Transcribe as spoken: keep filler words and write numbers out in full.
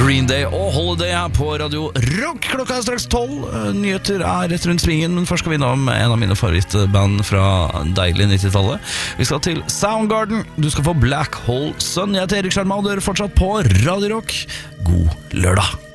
Green Day og Holiday her på Radio Rock. Klokka er straks tolv. Nyheter er rett rundt svingen, men først skal vi innom en av mine favorittband fra deilig nittitallet. Vi skal til Soundgarden. Du skal få Black Hole Sun. Jeg heter Erik Skjerma, og du er fortsatt på Radio Rock. God lørdag.